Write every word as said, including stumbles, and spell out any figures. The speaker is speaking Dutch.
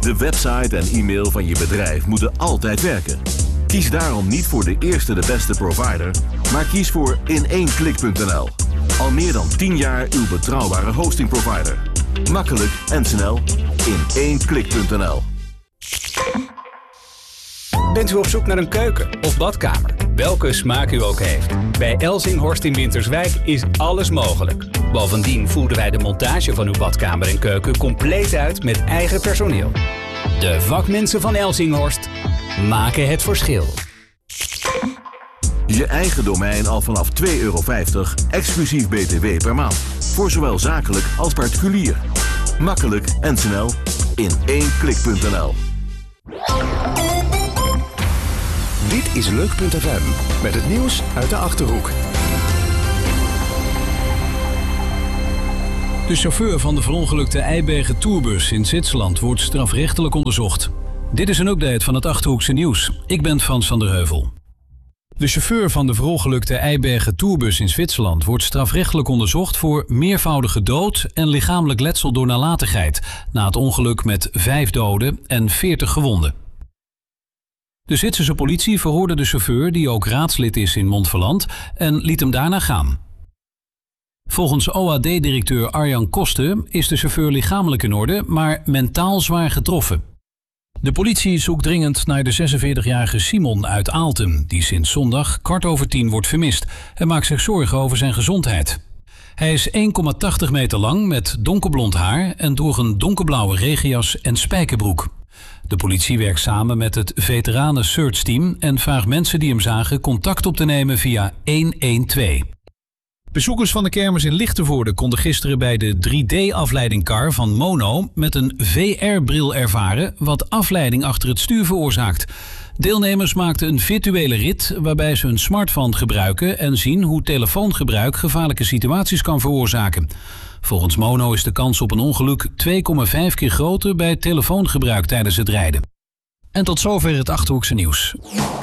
De website en e-mail van je bedrijf moeten altijd werken. Kies daarom niet voor de eerste de beste provider, maar kies voor in één klik punt n l. Al meer dan tien jaar uw betrouwbare hostingprovider. Makkelijk en snel in één klik punt n l. Bent u op zoek naar een keuken of badkamer? Welke smaak u ook heeft. Bij Elzinghorst in Winterswijk is alles mogelijk. Bovendien voeren wij de montage van uw badkamer en keuken compleet uit met eigen personeel. De vakmensen van Elzinghorst maken het verschil. Je eigen domein al vanaf twee euro vijftig, exclusief B T W per maand. Voor zowel zakelijk als particulier. Makkelijk en snel in één klik punt n l. Dit is Leuk punt f m met het nieuws uit de Achterhoek. De chauffeur van de verongelukte Eibergen tourbus in Zwitserland wordt strafrechtelijk onderzocht. Dit is een update van het Achterhoekse nieuws. Ik ben Frans van der Heuvel. De chauffeur van de verongelukte Eibergen tourbus in Zwitserland wordt strafrechtelijk onderzocht voor meervoudige dood en lichamelijk letsel door nalatigheid, na het ongeluk met vijf doden en veertig gewonden. De Zwitserse politie verhoorde de chauffeur, die ook raadslid is in Montferland, en liet hem daarna gaan. Volgens O A D-directeur Arjan Kosten is de chauffeur lichamelijk in orde, maar mentaal zwaar getroffen. De politie zoekt dringend naar de zesenveertigjarige Simon uit Aalten, die sinds zondag kwart over tien wordt vermist en maakt zich zorgen over zijn gezondheid. Hij is één komma tachtig meter lang met donkerblond haar en droeg een donkerblauwe regenjas en spijkerbroek. De politie werkt samen met het veteranen search team en vraagt mensen die hem zagen contact op te nemen via honderdtwaalf. Bezoekers van de kermis in Lichtenvoorde konden gisteren bij de drie D-afleidingkar van Mono met een V R-bril ervaren wat afleiding achter het stuur veroorzaakt. Deelnemers maakten een virtuele rit waarbij ze hun smartphone gebruiken en zien hoe telefoongebruik gevaarlijke situaties kan veroorzaken. Volgens Mono is de kans op een ongeluk twee komma vijf keer groter bij telefoongebruik tijdens het rijden. En tot zover het Achterhoekse nieuws.